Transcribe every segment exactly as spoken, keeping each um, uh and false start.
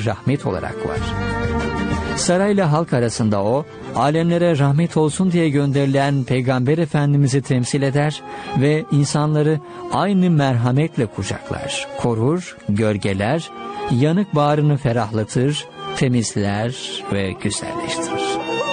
rahmet olarak var. Sarayla halk arasında o, alemlere rahmet olsun diye gönderilen Peygamber Efendimiz'i temsil eder ve insanları aynı merhametle kucaklar, korur, gölgeler, yanık bağrını ferahlatır, temizler ve güzelleştirir.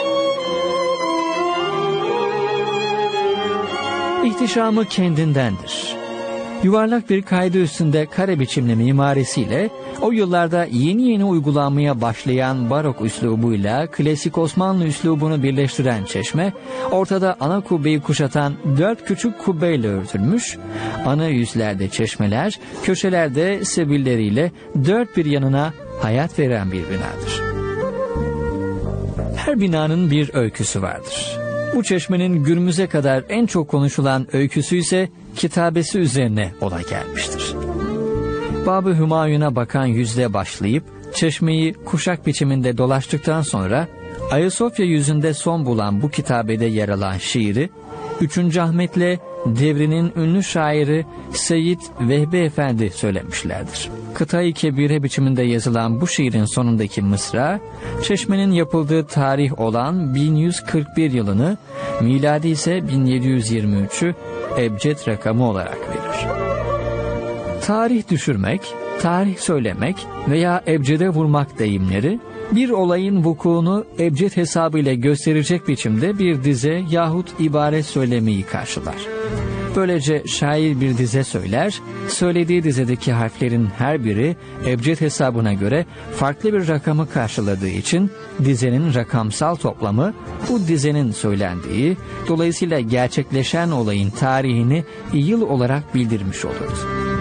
İhtişamı kendindendir. Yuvarlak bir kaydı üstünde kare biçimli mimarisiyle o yıllarda yeni yeni uygulanmaya başlayan barok üslubuyla klasik Osmanlı üslubunu birleştiren çeşme, ortada ana kubbeyi kuşatan dört küçük kubbeyle örtülmüş, ana yüzlerde çeşmeler, köşelerde sebilleriyle dört bir yanına hayat veren bir binadır. Her binanın bir öyküsü vardır. Bu çeşmenin günümüze kadar en çok konuşulan öyküsü ise kitabesi üzerine ola gelmiştir. Bab-ı Hümayun'a bakan yüzle başlayıp çeşmeyi kuşak biçiminde dolaştıktan sonra Ayasofya yüzünde son bulan bu kitabede yer alan şiiri üçüncü Ahmet'le devrinin ünlü şairi Seyyid Vehbi Efendi söylemişlerdir. Kıta-i Kebire biçiminde yazılan bu şiirin sonundaki mısra, çeşmenin yapıldığı tarih olan bin yüz kırk bir yılını, miladi ise bin yedi yüz yirmi üçü ebced rakamı olarak verir. Tarih düşürmek, tarih söylemek veya ebcede vurmak deyimleri, bir olayın vukuunu ebced hesabı ile gösterecek biçimde bir dize yahut ibaret söylemeyi karşılar. Böylece şair bir dize söyler, söylediği dizedeki harflerin her biri ebced hesabına göre farklı bir rakamı karşıladığı için dizenin rakamsal toplamı bu dizenin söylendiği, dolayısıyla gerçekleşen olayın tarihini yıl olarak bildirmiş olurdu.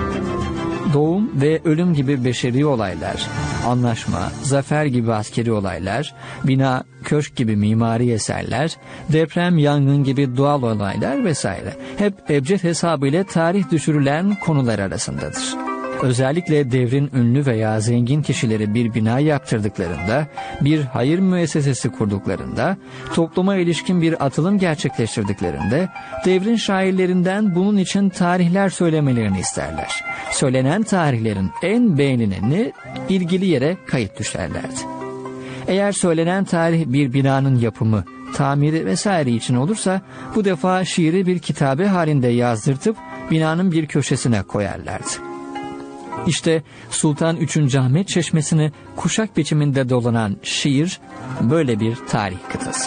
Doğum ve ölüm gibi beşeri olaylar, anlaşma, zafer gibi askeri olaylar, bina, köşk gibi mimari eserler, deprem, yangın gibi doğal olaylar vesaire hep ebced hesabı ile tarih düşürülen konular arasındadır. Özellikle devrin ünlü veya zengin kişileri bir bina yaptırdıklarında, bir hayır müessesesi kurduklarında, topluma ilişkin bir atılım gerçekleştirdiklerinde, devrin şairlerinden bunun için tarihler söylemelerini isterler. Söylenen tarihlerin en beğenileni ilgili yere kayıt düşerlerdi. Eğer söylenen tarih bir binanın yapımı, tamiri vesaire için olursa, bu defa şiiri bir kitabe halinde yazdırtıp binanın bir köşesine koyarlardı. İşte Sultan üçüncü Ahmet çeşmesini kuşak biçiminde dolanan şiir böyle bir tarih kıtası.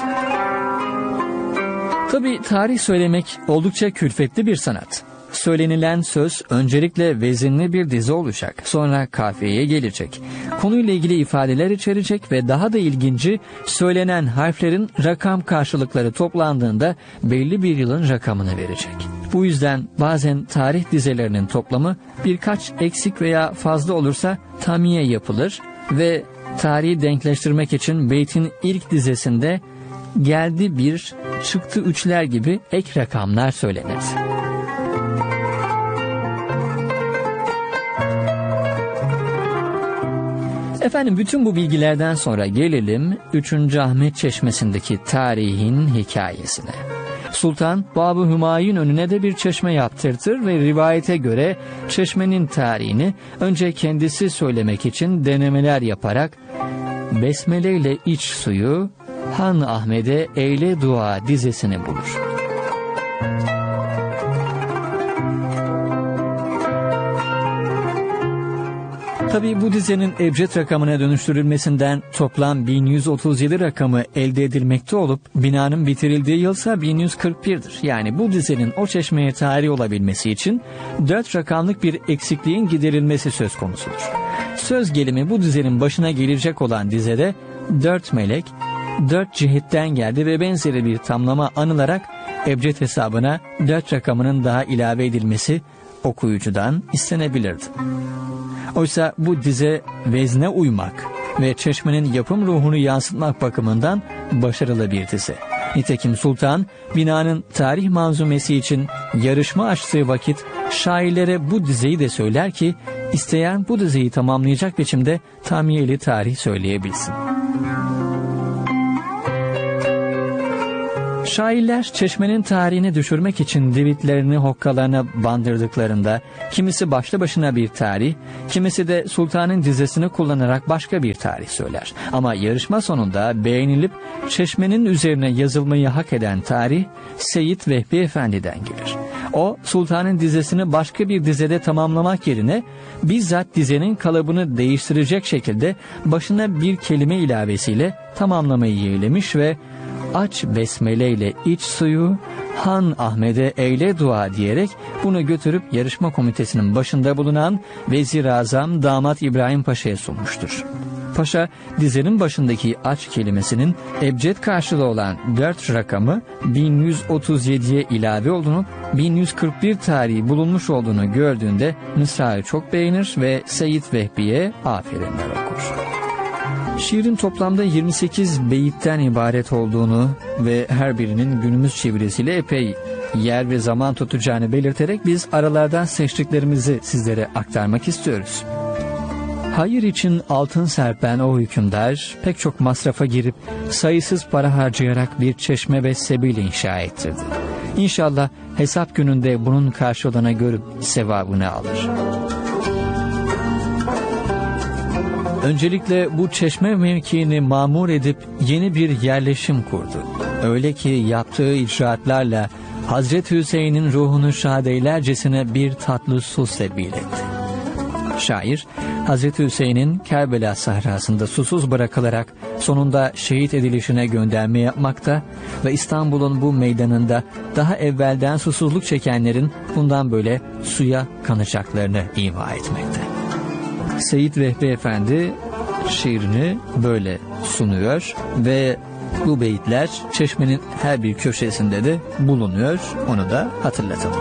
Tabii tarih söylemek oldukça külfetli bir sanat. Söylenilen söz öncelikle vezinli bir dize olacak, sonra kafiyeye gelecek. Konuyla ilgili ifadeler içerecek ve daha da ilginci, söylenen harflerin rakam karşılıkları toplandığında belli bir yılın rakamını verecek. Bu yüzden bazen tarih dizelerinin toplamı birkaç eksik veya fazla olursa tamiye yapılır ve tarihi denkleştirmek için beytin ilk dizesinde geldi bir, çıktı üçler gibi ek rakamlar söylenir. Efendim, bütün bu bilgilerden sonra gelelim üçüncü Ahmet çeşmesindeki tarihin hikayesine. Sultan Bab-ı Hümayun önüne de bir çeşme yaptırtır ve rivayete göre çeşmenin tarihini önce kendisi söylemek için denemeler yaparak besmele ile iç suyu Han Ahmet'e eyle dua dizesini bulur. Tabii bu dizenin ebced rakamına dönüştürülmesinden toplam bin yüz otuz yedi rakamı elde edilmekte olup binanın bitirildiği yılsa bin yüz kırk bir'dir. Yani bu dizenin o çeşmeye tarih olabilmesi için dört rakamlık bir eksikliğin giderilmesi söz konusudur. Söz gelimi bu dizenin başına gelecek olan dizede dört melek, dört cihetten geldi ve benzeri bir tamlama anılarak ebced hesabına dört rakamının daha ilave edilmesi okuyucudan istenebilirdi. Oysa bu dize vezne uymak ve çeşmenin yapım ruhunu yansıtmak bakımından başarılı bir dize. Nitekim Sultan, binanın tarih manzumesi için yarışma açtığı vakit şairlere bu dizeyi de söyler ki, isteyen bu dizeyi tamamlayacak biçimde tamiyeli tarih söyleyebilsin. Şairler çeşmenin tarihini düşürmek için divitlerini hokkalarına bandırdıklarında kimisi başlı başına bir tarih, kimisi de sultanın dizesini kullanarak başka bir tarih söyler. Ama yarışma sonunda beğenilip çeşmenin üzerine yazılmayı hak eden tarih Seyit Vehbi Efendi'den gelir. O sultanın dizesini başka bir dizede tamamlamak yerine bizzat dizenin kalıbını değiştirecek şekilde başına bir kelime ilavesiyle tamamlamayı yeğlemiş ve aç besmele ile iç suyu, Han Ahmet'e eyle dua diyerek bunu götürüp yarışma komitesinin başında bulunan Vezir-i Azam Damat İbrahim Paşa'ya sunmuştur. Paşa dizenin başındaki aç kelimesinin ebced karşılığı olan dört rakamı bin yüz otuz yediye ilave olunup bin yüz kırk bir tarihi bulunmuş olduğunu gördüğünde mısrayı çok beğenir ve Seyit Vehbi'ye aferinler okur. Şiirin toplamda yirmi sekiz beyitten ibaret olduğunu ve her birinin günümüz çevirisiyle epey yer ve zaman tutacağını belirterek biz aralardan seçtiklerimizi sizlere aktarmak istiyoruz. Hayır için altın serpen o hükümdar pek çok masrafa girip sayısız para harcayarak bir çeşme ve sebil inşa ettirdi. İnşallah hesap gününde bunun karşılığını görüp sevabını alır. Öncelikle bu çeşme mevkiini mamur edip yeni bir yerleşim kurdu. Öyle ki yaptığı icraatlarla Hazreti Hüseyin'in ruhunu şad eylercesine bir tatlı su sebil etti. Şair, Hazreti Hüseyin'in Kerbela sahrasında susuz bırakılarak sonunda şehit edilişine gönderme yapmakta ve İstanbul'un bu meydanında daha evvelden susuzluk çekenlerin bundan böyle suya kanacaklarını ima etmekte. Seyit Vehbi Efendi şiirini böyle sunuyor ve bu beyitler çeşmenin her bir köşesinde de bulunuyor. Onu da hatırlatalım.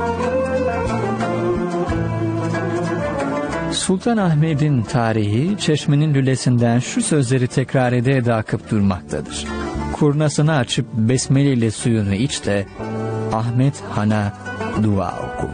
Sultan Ahmet'in tarihi çeşmenin lülesinden şu sözleri tekrar ede ede akıp durmaktadır. Kurnasını açıp besmele ile suyunu iç de Ahmet Han'a dua oku.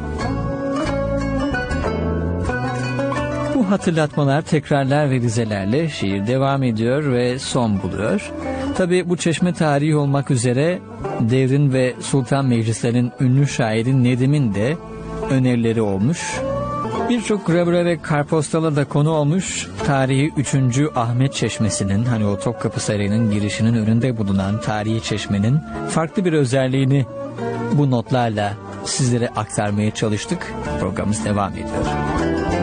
Bu hatırlatmalar, tekrarlar ve dizelerle şiir devam ediyor ve son buluyor. Tabi bu çeşme tarihi olmak üzere devrin ve sultan meclislerinin ünlü şairi Nedim'in de önerileri olmuş. Birçok gravüre ve kartpostala da konu olmuş. Tarihi üçüncü Ahmet Çeşmesi'nin, hani o Topkapı Sarayı'nın girişinin önünde bulunan tarihi çeşmenin farklı bir özelliğini bu notlarla sizlere aktarmaya çalıştık. Programımız devam ediyor.